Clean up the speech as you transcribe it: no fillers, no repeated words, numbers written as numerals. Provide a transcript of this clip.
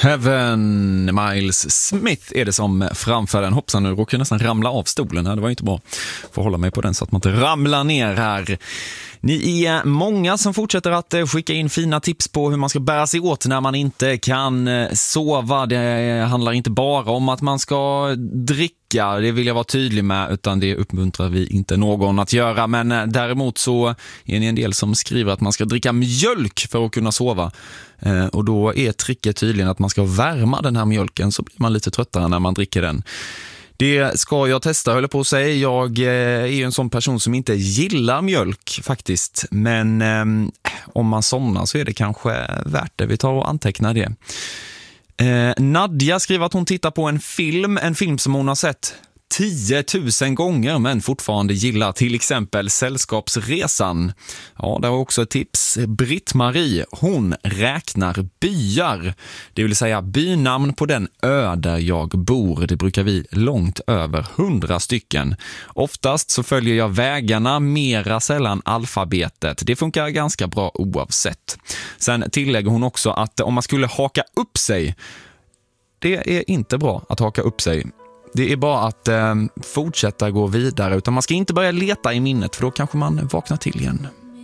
Heaven. Miles Smith är det som framför den. Hoppsan, nu råkar jag nästan ramla av stolen här. Det var inte bra. Får hålla mig på den så att man inte ramlar ner här. Ni är många som fortsätter att skicka in fina tips på hur man ska bära sig åt när man inte kan sova. Det handlar inte bara om att man ska dricka, det vill jag vara tydlig med, utan det uppmuntrar vi inte någon att göra. Men däremot så är ni en del som skriver att man ska dricka mjölk för att kunna sova. Och då är tricket tydligen att man ska värma den här mjölken, så blir man lite tröttare när man dricker den. Det ska jag testa, höll på att säga. Jag är ju en sån person som inte gillar mjölk faktiskt. Men om man somnar så är det kanske värt det. Vi tar och antecknar det. Nadja skriver att hon tittar på en film som hon har sett 10 000 gånger men fortfarande gillar, till exempel Sällskapsresan. Ja, det var också ett tips. Britt-Marie, hon räknar byar, det vill säga bynamn på den ö där jag bor. Det brukar vi långt över 100 stycken. Oftast så följer jag vägarna, mera sällan alfabetet. Det funkar ganska bra oavsett. Sen tillägger hon också att om man skulle haka upp sig, det är inte bra att haka upp sig. Det är bara att fortsätta gå vidare, utan man ska inte börja leta i minnet, för då kanske man vaknar till igen.